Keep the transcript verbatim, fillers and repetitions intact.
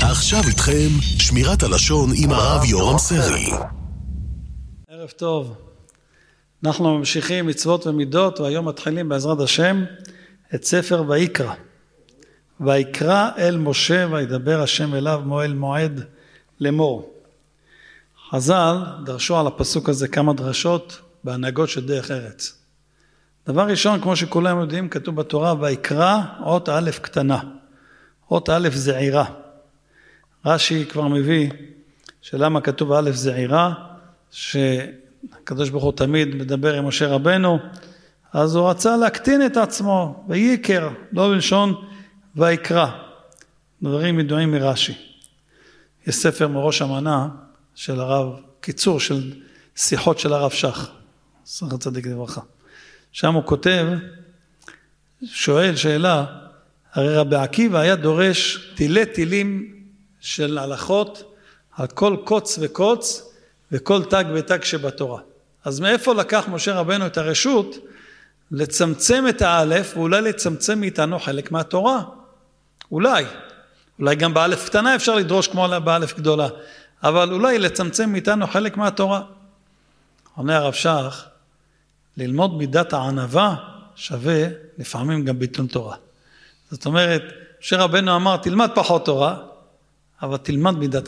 עכשיו איתכם שמירת הלשון עם הרב יורם סרי. ערב טוב. אנחנו ממשיכים מצוות ומידות, והיום מתחילים בעזרת השם את ספר ויקרא. ויקרא אל משה וידבר השם אליו מועד מועד לאמור. חז"ל דרשו על הפסוק הזה כמה דרשות בהנהגות של דרך ארץ. דבר ראשון, כמו שכולם יודעים, כתוב בתורה ויקרא אות א' קטנה. אות א' זעירה. רש"י כבר מביא שלמה כתוב א' זעירה, שהקדוש ברוך הוא תמיד מדבר עם משה רבנו, אז הוא רצה להקטין את עצמו, ויקר, לא בלשון ויקרא. דברים ידועים מרש"י. יש ספר מראש המנה של הרב, קיצור של שיחות של הרב שך, זכר צדיק לברכה. שם הוא כותב, שואל שאלה, הרי רבי עקיבא היה דורש תילי תילים של הלכות על כל קוץ וקוץ וכל תג ותג שבתורה. אז מאיפה לקח משה רבנו את הרשות לצמצם את האלף ואולי לצמצם מאיתנו חלק מהתורה? אולי. אולי גם באלף קטנה אפשר לדרוש כמו באלף גדולה, אבל אולי לצמצם מאיתנו חלק מהתורה. עונה הרב שך, ללמוד מידת הענווה שווה לפעמים גם ביטול תורה. זאת אומרת, משה רבנו אמר, תלמד פחות תורה, אבל תלמד מידת